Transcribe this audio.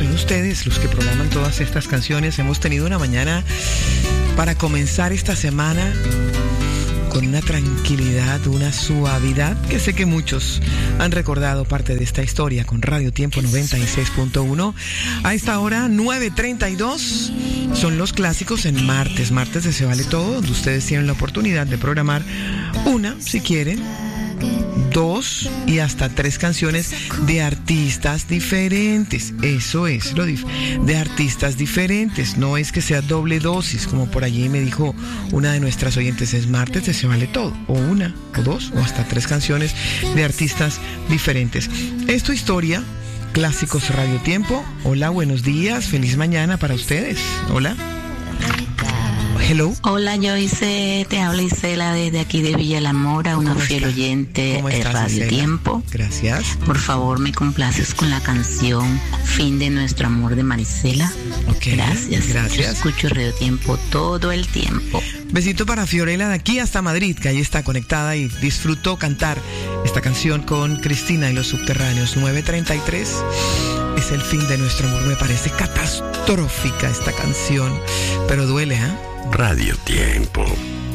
son ustedes los que programan todas estas canciones. Hemos tenido una mañana para comenzar esta semana con una tranquilidad, una suavidad que sé que muchos han recordado parte de esta historia con Radio Tiempo 96.1. A esta hora, 9:32, son los clásicos en martes de Se Vale Todo, donde ustedes tienen la oportunidad de programar una, si quieren, 2 y hasta 3 canciones de artistas diferentes. Eso es de artistas diferentes. No es que sea doble dosis, como por allí me dijo una de nuestras oyentes. Es martes de Se Vale Todo. O una, o 2, o hasta 3 canciones de artistas diferentes. Es tu historia. Clásicos Radio Tiempo. Hola, buenos días. Feliz mañana para ustedes. Hola. Hello. Hola, Joyce, te habla Isela desde aquí de Villa La Mora, una fiel oyente de Radio Isela? Tiempo. Gracias. Por favor, me complaces con la canción Fin de Nuestro Amor de Marisela. Okay. Gracias. Yo escucho Radio Tiempo todo el tiempo. Besito para Fiorella de aquí hasta Madrid, que ahí está conectada y disfrutó cantar esta canción con Cristina y los Subterráneos. 9:33. Es el fin de nuestro amor. Me parece catastrófica esta canción, pero duele, ¿eh? Radio Tiempo.